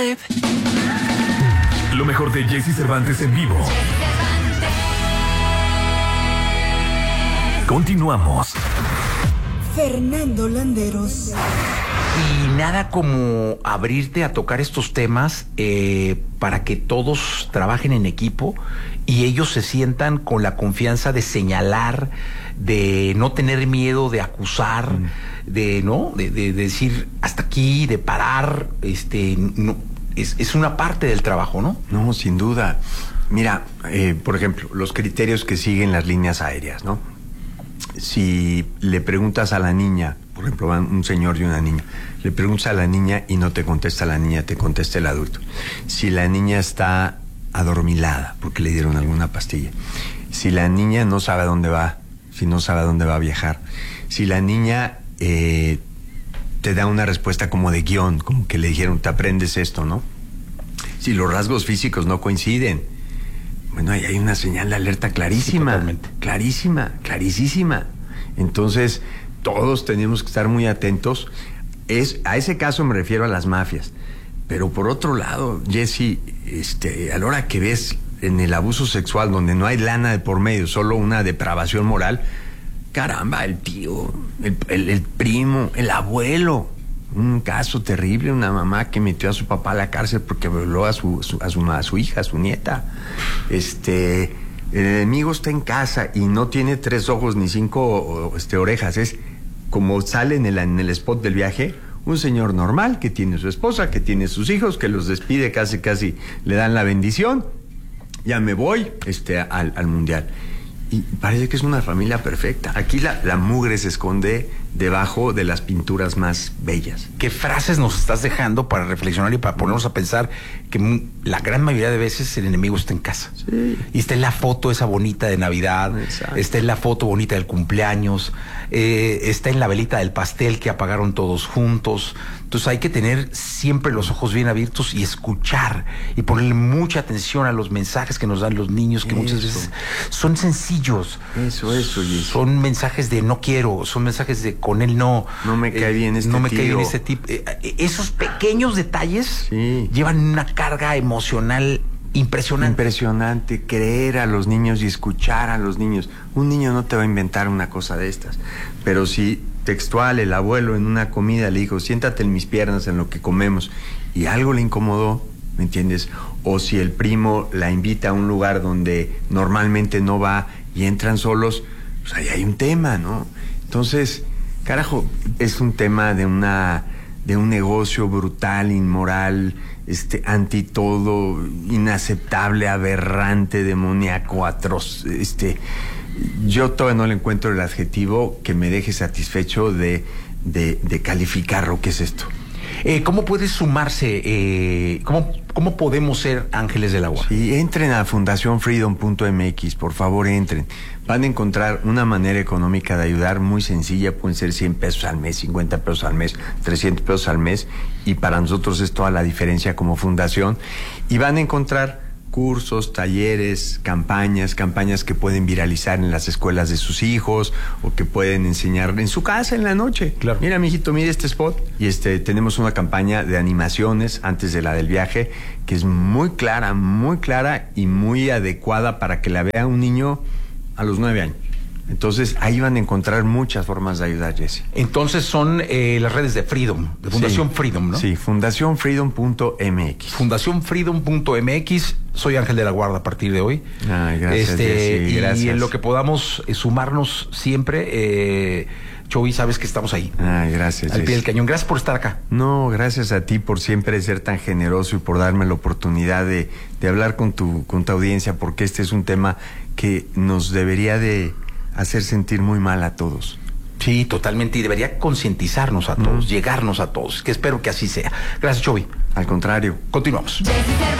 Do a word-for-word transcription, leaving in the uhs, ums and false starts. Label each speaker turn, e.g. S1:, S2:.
S1: Lo mejor de Jesse Cervantes en vivo. Continuamos.
S2: Fernando Landeros.
S3: Y nada como abrirte a tocar estos temas eh, para que todos trabajen en equipo y ellos se sientan con la confianza de señalar, de no tener miedo, de acusar, mm. de no, de, de, de decir hasta aquí, de parar, este, no, es, es una parte del trabajo, ¿no?
S4: No, sin duda. Mira, eh, por ejemplo, los criterios que siguen las líneas aéreas, ¿no? Si le preguntas a la niña, por ejemplo, van un señor y una niña, le preguntas a la niña y no te contesta la niña, te contesta el adulto. Si la niña está adormilada porque le dieron alguna pastilla, si la niña no sabe a dónde va, si no sabe a dónde va a viajar, si la niña eh, te da una respuesta como de guión, como que le dijeron, te aprendes esto, ¿no? Si los rasgos físicos no coinciden, bueno, ahí hay una señal de alerta clarísima, sí, clarísima, clarísima. Entonces, todos tenemos que estar muy atentos. Es, a ese caso me refiero a las mafias. Pero por otro lado, Jesse, este, a la hora que ves en el abuso sexual, donde no hay lana de por medio, solo una depravación moral, caramba, el tío, el, el, el primo, el abuelo. Un caso terrible, una mamá que metió a su papá a la cárcel porque violó a su, su, a su, a su hija, a su nieta. Este, el enemigo está en casa y no tiene tres ojos ni cinco este, orejas. Es como sale en el, en el spot del viaje, un señor normal que tiene su esposa, que tiene sus hijos, que los despide casi, casi le dan la bendición. Ya me voy este, al, al mundial. Y parece que es una familia perfecta. Aquí la, la mugre se esconde debajo de las pinturas más bellas.
S3: ¿Qué frases nos estás dejando para reflexionar y para ponernos a pensar que la gran mayoría de veces el enemigo está en casa?
S4: Sí.
S3: Y está en la foto esa bonita de Navidad, exacto, está en la foto bonita del cumpleaños, eh, está en la velita del pastel que apagaron todos juntos. Entonces hay que tener siempre los ojos bien abiertos y escuchar y ponerle mucha atención a los mensajes que nos dan los niños, que eso, muchas veces son sencillos.
S4: Eso, eso. Y eso.
S3: Son mensajes de no quiero, son mensajes de con él no.
S4: No me cae bien este
S3: No me
S4: tío.
S3: cae bien este tipo. Eh, esos pequeños detalles
S4: sí.
S3: llevan una carga emocional impresionante.
S4: Impresionante, creer a los niños y escuchar a los niños. Un niño no te va a inventar una cosa de estas, pero si textual el abuelo en una comida le dijo, siéntate en mis piernas en lo que comemos, y algo le incomodó, ¿me entiendes? O si el primo la invita a un lugar donde normalmente no va y entran solos, pues ahí hay un tema, ¿no? Entonces, carajo, es un tema de una de un negocio brutal, inmoral, este, anti todo, inaceptable, aberrante, demoníaco, atroz, este, yo todavía no le encuentro el adjetivo que me deje satisfecho de, de, de calificar lo que es esto.
S3: Eh, ¿Cómo puede sumarse? Eh, ¿cómo, ¿Cómo podemos ser ángeles del agua?
S4: Sí, entren a fundación freedom punto m x, por favor entren. Van a encontrar una manera económica de ayudar muy sencilla, pueden ser cien pesos al mes, cincuenta pesos al mes, trescientos pesos al mes, y para nosotros es toda la diferencia como fundación. Y van a encontrar cursos, talleres, campañas, campañas que pueden viralizar en las escuelas de sus hijos o que pueden enseñar en su casa en la noche.
S3: Claro.
S4: Mira, mijito, mira este spot. Y este tenemos una campaña de animaciones antes de la del viaje que es muy clara, muy clara y muy adecuada para que la vea un niño a los nueve años. Entonces, ahí van a encontrar muchas formas de ayudar, Jesse.
S3: Entonces, son eh, las redes de Freedom, de Fundación
S4: sí,
S3: Freedom, ¿no?
S4: Sí, fundación freedom punto m x.
S3: fundación freedom punto m x. Soy Ángel de la Guarda a partir de hoy.
S4: Ay, gracias,
S3: este,
S4: Jesse,
S3: y
S4: gracias.
S3: en lo que podamos eh, sumarnos siempre, eh, Chovy, sabes que estamos ahí.
S4: Ay, gracias,
S3: Al
S4: Jesse.
S3: pie del cañón. Gracias por estar acá.
S4: No, gracias a ti por siempre ser tan generoso y por darme la oportunidad de, de hablar con tu, con tu audiencia, porque este es un tema que nos debería de hacer sentir muy mal a todos.
S3: Sí, totalmente, y debería concientizarnos a todos, mm. llegarnos a todos, que espero que así sea. Gracias, Chovy.
S4: Al contrario.
S3: Continuamos.